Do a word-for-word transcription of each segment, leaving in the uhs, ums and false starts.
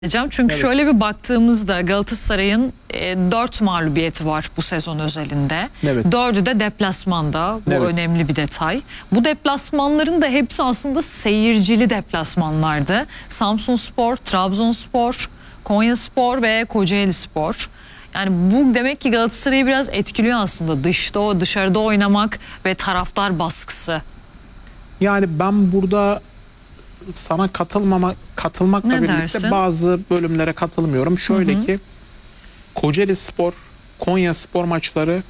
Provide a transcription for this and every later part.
Çünkü evet. şöyle bir baktığımızda Galatasaray'ın e, dört mağlubiyeti var bu sezon özelinde. Evet. Dördü de deplasmanda. Bu evet. önemli bir detay. Bu deplasmanların da hepsi aslında seyircili deplasmanlardı. Samsunspor, Trabzonspor, Konyaspor ve Kocaelispor. Yani bu demek ki Galatasaray'ı biraz etkiliyor aslında. Dışta o dışarıda oynamak ve taraftar baskısı. Yani ben burada sana katılmama katılmakla ne birlikte dersin? Bazı bölümlere katılmıyorum. Şöyle hı hı. ki Kocaelispor, Konyaspor maçları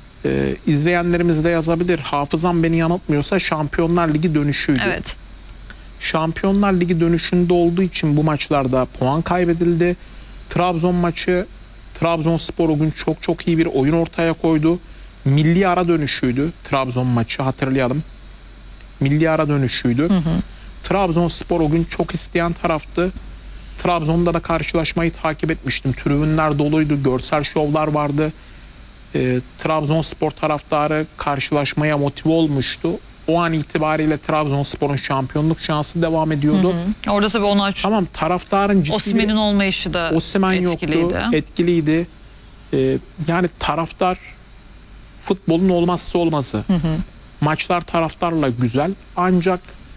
e, izleyenlerimiz de yazabilir. Hafızam beni yanıltmıyorsa Şampiyonlar Ligi dönüşüydü. Evet. Şampiyonlar Ligi dönüşünde olduğu için bu maçlarda puan kaybedildi. Trabzon maçı, Trabzonspor o gün çok çok iyi bir oyun ortaya koydu. Milli ara dönüşüydü Trabzon maçı, hatırlayalım. Milli ara dönüşüydü. Hı hı. Trabzonspor o gün çok isteyen taraftı. Trabzon'da da karşılaşmayı takip etmiştim. Tribünler doluydu, görsel şovlar vardı. E, Trabzonspor taraftarı karşılaşmaya motive olmuştu. O an itibariyle Trabzonspor'un şampiyonluk şansı devam ediyordu. Hı hı. Orada tabii ona tamam, taraftarın ciddi Osimhen'in olmayışı da Osimhen etkiliydi. Yoktu, etkiliydi. E, yani taraftar futbolun olmazsa olmazı. Hı hı. Maçlar taraftarla güzel. Ancak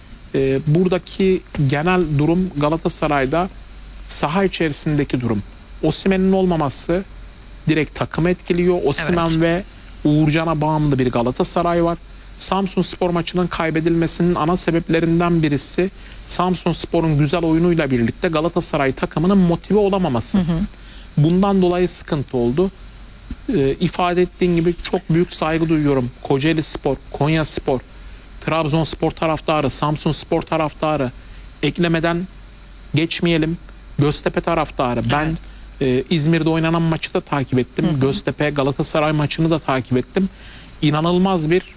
e, buradaki genel durum Galatasaray'da saha içerisindeki durum. Osimhen'in olmaması direkt takımı etkiliyor. Osimhen evet. ve Uğurcan'a bağımlı bir Galatasaray var. Samsunspor maçının kaybedilmesinin ana sebeplerinden birisi Samsunspor'un güzel oyunuyla birlikte Galatasaray takımının motive olamaması. Hı hı. Bundan dolayı sıkıntı oldu. Ee, ifade ettiğin gibi çok büyük saygı duyuyorum. Kocaelispor, Konyaspor, Trabzonspor taraftarı, Samsunspor taraftarı, eklemeden geçmeyelim. Göztepe taraftarı. Evet. Ben e, İzmir'de oynanan maçı da takip ettim. Hı hı. Göztepe Galatasaray maçını da takip ettim. İnanılmaz bir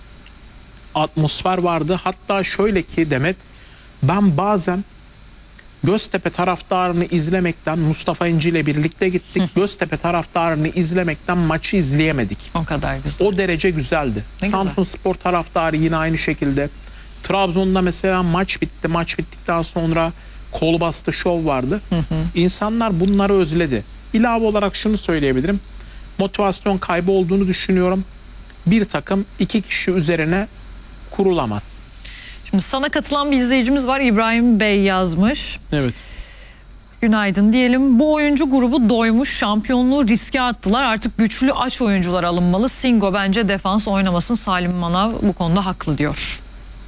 atmosfer vardı. Hatta şöyle ki Demet, ben bazen Göztepe taraftarını izlemekten, Mustafa İnci ile birlikte gittik. Hı. Göztepe taraftarını izlemekten maçı izleyemedik. O kadar güzel. O derece güzeldi. Samsunspor taraftarı yine aynı şekilde. Trabzon'da mesela maç bitti. Maç bittikten sonra kol bastı şov vardı. Hı hı. İnsanlar bunları özledi. İlave olarak şunu söyleyebilirim. Motivasyon kaybı olduğunu düşünüyorum. Bir takım iki kişi üzerine kurulamaz. Şimdi sana katılan bir izleyicimiz var. İbrahim Bey yazmış. Evet. Günaydın diyelim. Bu oyuncu grubu doymuş, şampiyonluğu riske attılar. Artık güçlü aç oyuncular alınmalı. Singo bence defans oynamasın. Salim Manav bu konuda haklı diyor.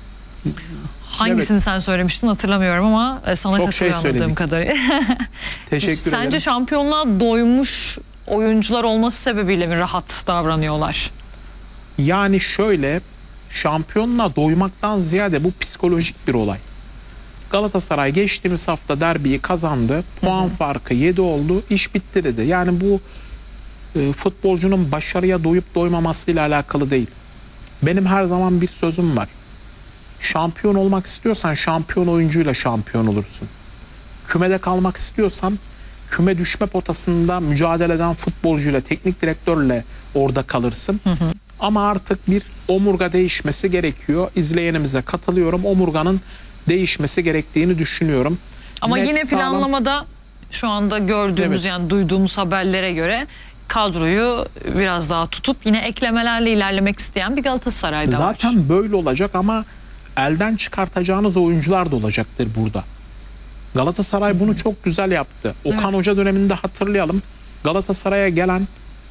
Hangisini evet. sen söylemiştin hatırlamıyorum ama sana çok katılıyor şey anladığım kadarıyla. Teşekkür Sence ederim. Sence şampiyonluğa doymuş oyuncular olması sebebiyle mi rahat davranıyorlar? Yani şöyle, şampiyonluğa doymaktan ziyade bu psikolojik bir olay. Galatasaray geçtiğimiz hafta derbiyi kazandı. Puan hı hı. farkı yedi oldu. İş bitti dedi. Yani bu e, futbolcunun başarıya doyup doymamasıyla alakalı değil. Benim her zaman bir sözüm var. Şampiyon olmak istiyorsan şampiyon oyuncuyla şampiyon olursun. Kümede kalmak istiyorsan küme düşme potasında mücadele eden futbolcuyla, teknik direktörle orada kalırsın. Hı hı. Ama artık bir omurga değişmesi gerekiyor. İzleyenimize katılıyorum. Omurganın değişmesi gerektiğini düşünüyorum. Ama Net, yine planlamada sağlam... şu anda gördüğümüz evet. yani duyduğumuz haberlere göre kadroyu biraz daha tutup yine eklemelerle ilerlemek isteyen bir Galatasaray'da Zaten var. Zaten böyle olacak ama elden çıkartacağınız oyuncular da olacaktır burada. Galatasaray Hı-hı. bunu çok güzel yaptı. Okan evet. Hoca döneminde hatırlayalım. Galatasaray'a gelen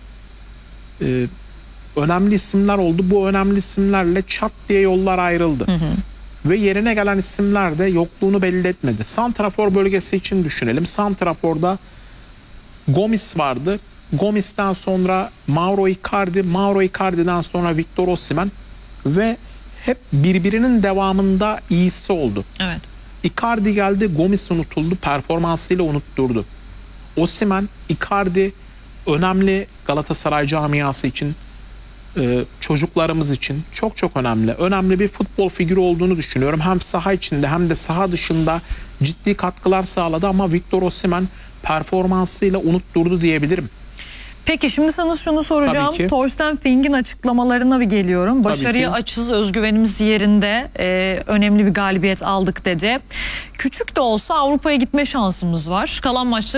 e, önemli isimler oldu. Bu önemli isimlerle çat diye yollar ayrıldı. Hı hı. Ve yerine gelen isimler de yokluğunu belli etmedi. Santrafor bölgesi için düşünelim. Santrafor'da Gomis vardı. Gomis'ten sonra Mauro Icardi, Mauro Icardi'den sonra Victor Osimhen ve hep birbirinin devamında iyisi oldu. Evet. Icardi geldi, Gomis unutuldu, performansıyla unutturdu. Osimhen, Icardi önemli Galatasaray camiası için, çocuklarımız için çok çok önemli. Önemli bir futbol figürü olduğunu düşünüyorum. Hem saha içinde hem de saha dışında ciddi katkılar sağladı ama Victor Osimhen performansıyla unutturdu diyebilirim. Peki şimdi sana şunu soracağım. Tabii ki. Torsten Fink'in açıklamalarına bir geliyorum. Başarıya ki. açız, özgüvenimiz yerinde, e, önemli bir galibiyet aldık dedi. Küçük de olsa Avrupa'ya gitme şansımız var. Kalan maçları